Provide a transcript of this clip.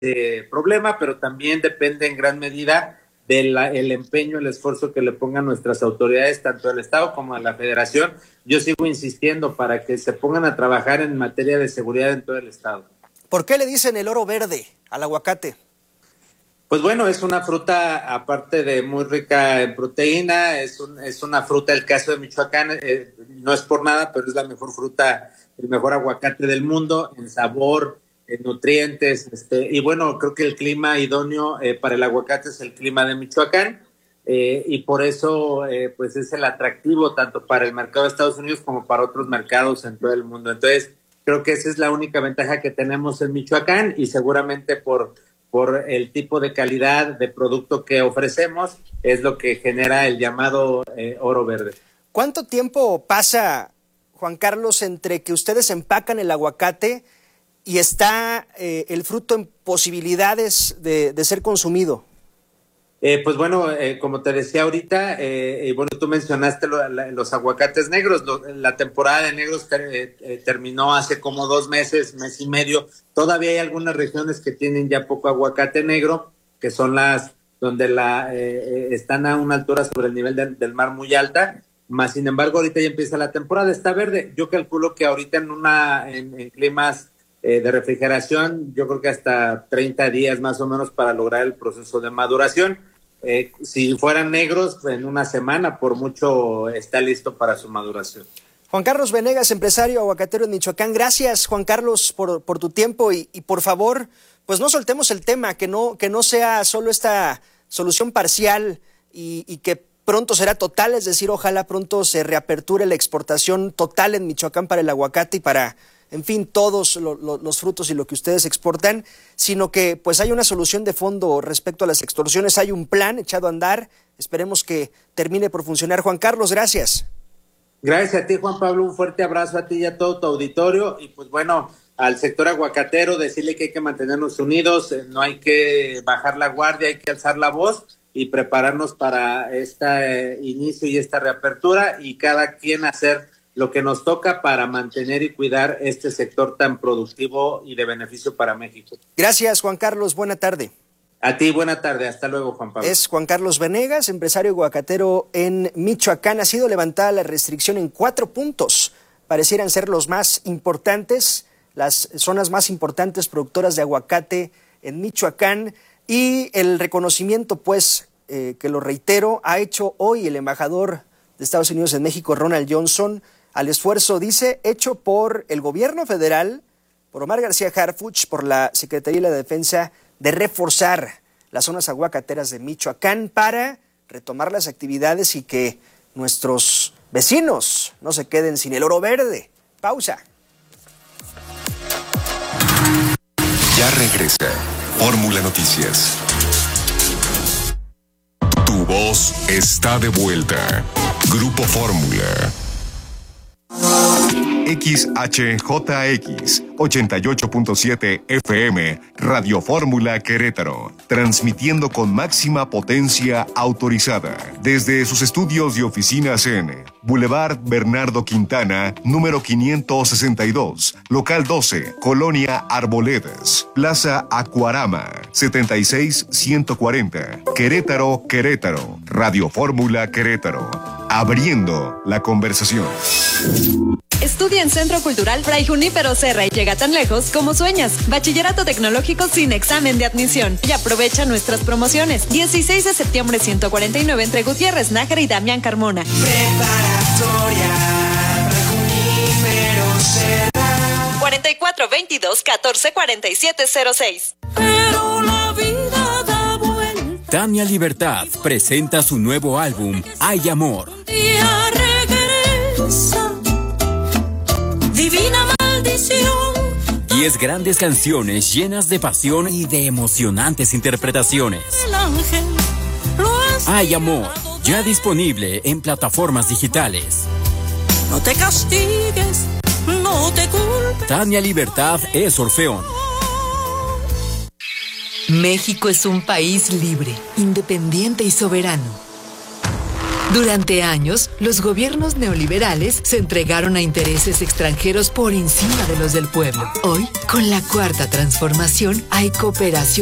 problema, pero también depende en gran medida del empeño, el esfuerzo que le pongan nuestras autoridades, tanto del Estado como de la Federación. Yo sigo insistiendo para que se pongan a trabajar en materia de seguridad en todo el Estado. ¿Por qué le dicen el oro verde al aguacate? Pues bueno, es una fruta, aparte de muy rica en proteína, es una fruta, el caso de Michoacán, no es por nada, pero es la mejor fruta, el mejor aguacate del mundo, en sabor, en nutrientes, y bueno, creo que el clima idóneo para el aguacate es el clima de Michoacán, y por eso pues es el atractivo tanto para el mercado de Estados Unidos como para otros mercados en todo el mundo. Entonces, creo que esa es la única ventaja que tenemos en Michoacán, y seguramente por el tipo de calidad de producto que ofrecemos es lo que genera el llamado oro verde. ¿Cuánto tiempo pasa, Juan Carlos, entre que ustedes empacan el aguacate y está el fruto en posibilidades de ser consumido? Pues bueno, como te decía ahorita, y bueno, tú mencionaste los aguacates negros. La temporada de negros terminó hace como 2 meses, mes y medio. Todavía hay algunas regiones que tienen ya poco aguacate negro, que son las donde están a una altura sobre el nivel del mar muy alta. Más sin embargo, ahorita ya empieza la temporada, está verde. Yo calculo que ahorita en climas de refrigeración, yo creo que hasta 30 días más o menos para lograr el proceso de maduración. Si fueran negros, en una semana por mucho está listo para su maduración. Juan Carlos Venegas, empresario aguacatero en Michoacán. Gracias, Juan Carlos, por tu tiempo y por favor, pues no soltemos el tema, que no sea solo esta solución parcial y que pronto será total, es decir, ojalá pronto se reaperture la exportación total en Michoacán para el aguacate y para, en fin, todos los frutos y lo que ustedes exportan, sino que pues hay una solución de fondo respecto a las extorsiones, hay un plan echado a andar, esperemos que termine por funcionar. Juan Carlos, gracias. Gracias a ti, Juan Pablo, un fuerte abrazo a ti y a todo tu auditorio, y pues bueno, al sector aguacatero decirle que hay que mantenernos unidos, no hay que bajar la guardia, hay que alzar la voz y prepararnos para este inicio y esta reapertura, y cada quien hacer lo que nos toca para mantener y cuidar este sector tan productivo y de beneficio para México. Gracias, Juan Carlos, buena tarde. A ti, buena tarde, hasta luego, Juan Pablo. Es Juan Carlos Venegas, empresario aguacatero en Michoacán. Ha sido levantada la restricción en 4 puntos, parecieran ser los más importantes, las zonas más importantes productoras de aguacate en Michoacán, y el reconocimiento, pues, que lo reitero, ha hecho hoy el embajador de Estados Unidos en México, Ronald Johnson, al esfuerzo, dice, hecho por el gobierno federal, por Omar García Harfuch, por la Secretaría de la Defensa, de reforzar las zonas aguacateras de Michoacán para retomar las actividades y que nuestros vecinos no se queden sin el oro verde. Pausa. Ya regresa Fórmula Noticias. Tu voz está de vuelta. Grupo Fórmula. XHJX 88.7 FM, Radio Fórmula Querétaro, transmitiendo con máxima potencia autorizada desde sus estudios y oficinas en Boulevard Bernardo Quintana, número 562, local 12, Colonia Arboledas, Plaza Acuarama, 76140, Querétaro, Querétaro, Radio Fórmula Querétaro, abriendo la conversación. Estudia en Centro Cultural Fray Junípero Serra y llega tan lejos como sueñas. Bachillerato tecnológico sin examen de admisión. Y aprovecha nuestras promociones. 16 de septiembre 149 entre Gutiérrez, Nájera y Damián Carmona. Preparatoria Fray Junípero Serra. 44 22 14 47 06. Pero la vida da vuelta. Tania Libertad presenta su nuevo álbum, Hay Amor. Y regresa. Divina maldición. 10 grandes canciones llenas de pasión y de emocionantes interpretaciones. El ángel lo Hay Amor, ya disponible en plataformas digitales. No te castigues, no te culpes. Tania Libertad es Orfeón. México es un país libre, independiente y soberano. Durante años, los gobiernos neoliberales se entregaron a intereses extranjeros por encima de los del pueblo. Hoy, con la Cuarta Transformación, hay cooperación